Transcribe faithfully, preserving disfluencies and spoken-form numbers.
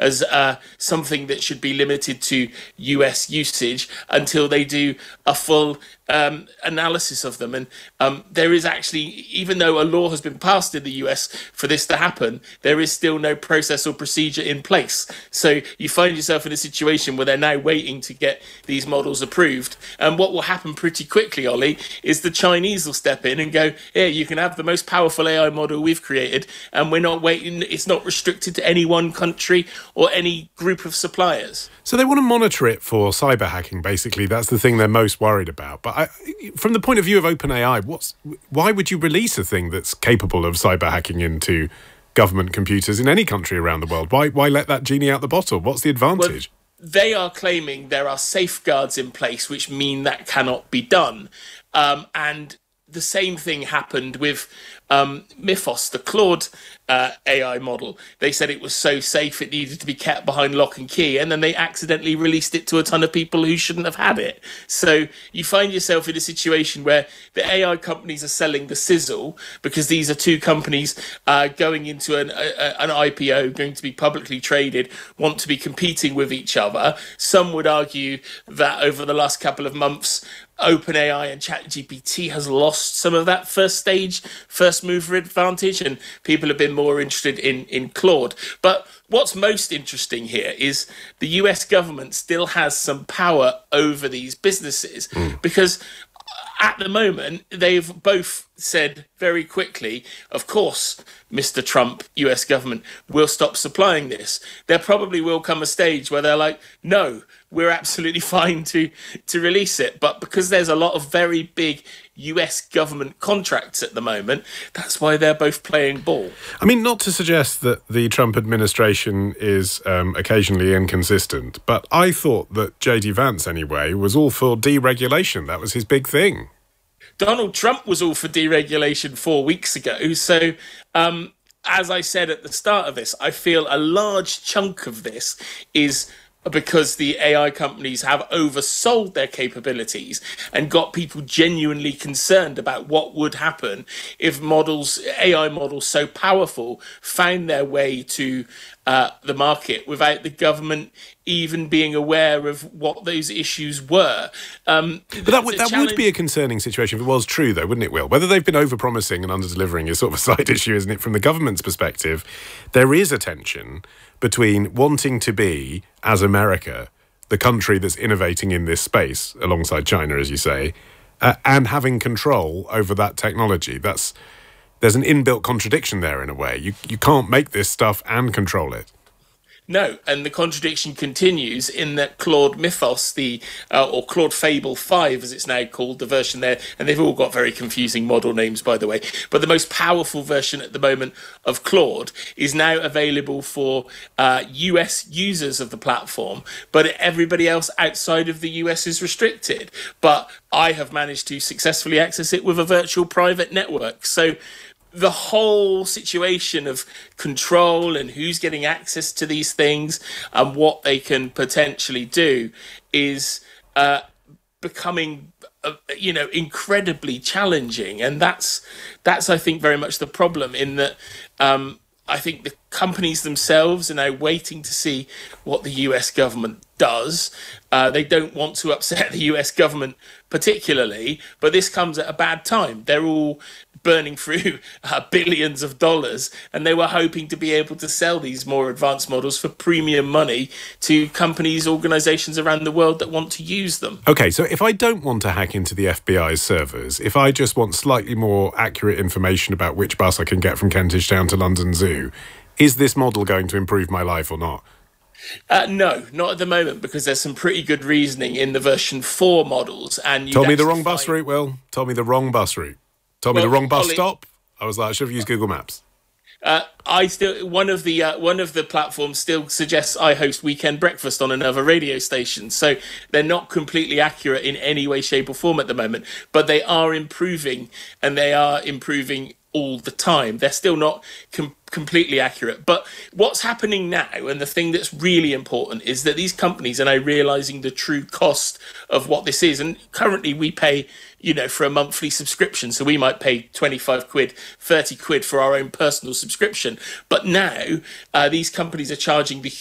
as uh, something that should be limited to U S usage until they do a full um, analysis of them. And um, there is actually, even though a law has been passed in the U S for this to happen, there is still no process or procedure in place. So you find yourself in a situation where they're now waiting to get these models approved. And what will happen pretty quickly, Ollie, is the Chinese will step in and go, here, you can have the most powerful A I model we've created, and we're not waiting. It's not restricted to any one country or any group of suppliers. So they want to monitor it for cyber hacking, basically. That's the thing they're most worried about. But I, from the point of view of OpenAI, what's, why would you release a thing that's capable of cyber hacking into government computers in any country around the world? Why, why let that genie out the bottle? What's the advantage? Well, they are claiming there are safeguards in place which mean that cannot be done. Um, and the same thing happened with um, Mythos, the Claude uh, A I model. They said it was so safe it needed to be kept behind lock and key, and then they accidentally released it to a ton of people who shouldn't have had it. So you find yourself in a situation where the A I companies are selling the sizzle, because these are two companies uh, going into an, a, an I P O, going to be publicly traded, want to be competing with each other. Some would argue that over the last couple of months, OpenAI and ChatGPT has lost some of that first stage, first mover advantage, and people have been more interested in, in Claude. But what's most interesting here is the U S government still has some power over these businesses, mm. because at the moment, they've both said very quickly, of course, Mister Trump, U S government, will stop supplying this. There probably will come a stage where they're like, no, we're absolutely fine to, to release it. But because there's a lot of very big U S government contracts at the moment, that's why they're both playing ball. I mean, not to suggest that the Trump administration is um, occasionally inconsistent, but I thought that J D Vance, anyway, was all for deregulation. That was his big thing. Donald Trump was all for deregulation four weeks ago. So, um, as I said at the start of this, I feel a large chunk of this is because the A I companies have oversold their capabilities and got people genuinely concerned about what would happen if models, A I models so powerful, found their way to uh, the market without the government even being aware of what those issues were. Um, but that, would, that challenge... would be a concerning situation if it was true, though, wouldn't it, Will? Whether they've been over-promising and under-delivering is sort of a side issue, isn't it? From the government's perspective, there is a tension between wanting to be, as America, the country that's innovating in this space, alongside China, as you say, uh, and having control over that technology. That's there's an inbuilt contradiction there, in a way. You you can't make this stuff and control it. No, and the contradiction continues in that Claude Mythos, the uh, or Claude Fable five, as it's now called, the version there, and they've all got very confusing model names, by the way, but the most powerful version at the moment of Claude is now available for uh, U S users of the platform, but everybody else outside of the U S is restricted. But I have managed to successfully access it with a virtual private network. So the whole situation of control and who's getting access to these things and what they can potentially do is uh, becoming, uh, you know, incredibly challenging. And that's, that's I think, very much the problem, in that um, I think the companies themselves are now waiting to see what the U S government does. Uh, they don't want to upset the U S government particularly, but this comes at a bad time. They're all burning through uh, billions of dollars, and they were hoping to be able to sell these more advanced models for premium money to companies, organizations around the world that want to use them. Okay, so if I don't want to hack into the F B I's servers, if I just want slightly more accurate information about which bus I can get from Kentish Town to London Zoo, is this model going to improve my life or not? Uh, no, not at the moment, because there's some pretty good reasoning in the version four models. And Told me the wrong bus route, Will. Told me the wrong bus route. Told well, me the wrong bus Ollie, stop. I was like, I should have used Google Maps. Uh, I still one of the uh, one of the platforms still suggests I host Weekend Breakfast on another radio station, so they're not completely accurate in any way, shape, or form at the moment. But they are improving, and they are improving all the time. They're still not com- completely accurate. But what's happening now, and the thing that's really important, is that these companies are now realizing the true cost of what this is. And currently we pay, you know, for a monthly subscription. So we might pay twenty-five quid, thirty quid for our own personal subscription. But now uh, these companies are charging the